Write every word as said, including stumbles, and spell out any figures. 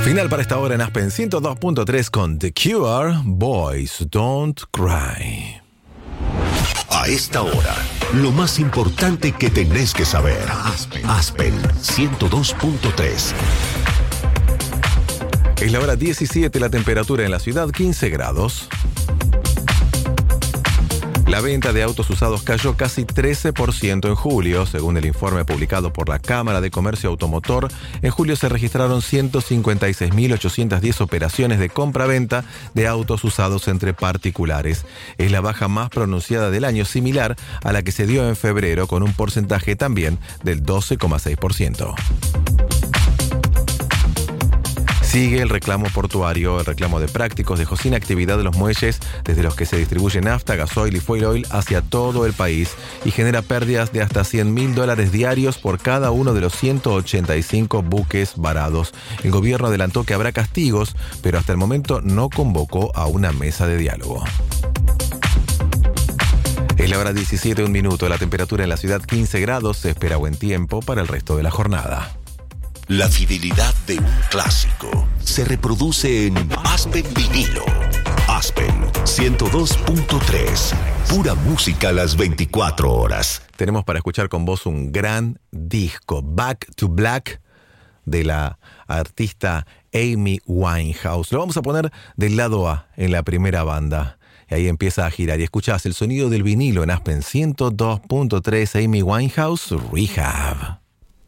Final para esta hora en Aspen ciento dos punto tres con The Cure, Boys Don't Cry. A esta hora, lo más importante que tenés que saber. Aspen, Aspen ciento dos punto tres. Es la hora diecisiete, la temperatura en la ciudad quince grados. La venta de autos usados cayó casi trece por ciento en julio, según el informe publicado por la Cámara de Comercio Automotor. En julio se registraron ciento cincuenta y seis mil ochocientas diez operaciones de compra-venta de autos usados entre particulares. Es la baja más pronunciada del año, similar a la que se dio en febrero, con un porcentaje también del doce coma seis por ciento. Sigue el reclamo portuario. El reclamo de prácticos dejó sin actividad los muelles desde los que se distribuye nafta, gasoil y fuel oil hacia todo el país y genera pérdidas de hasta cien mil dólares diarios por cada uno de los ciento ochenta y cinco buques varados. El gobierno adelantó que habrá castigos, pero hasta el momento no convocó a una mesa de diálogo. Es la hora diecisiete, un minuto. La temperatura en la ciudad quince grados. Se espera buen tiempo para el resto de la jornada. La fidelidad de un clásico se reproduce en Aspen Vinilo. Aspen ciento dos punto tres. Pura música a las veinticuatro horas. Tenemos para escuchar con vos un gran disco, Back to Black, de la artista Amy Winehouse. Lo vamos a poner del lado A, en la primera banda. Y ahí empieza a girar y escuchás el sonido del vinilo en Aspen ciento dos punto tres. Amy Winehouse, Rehab.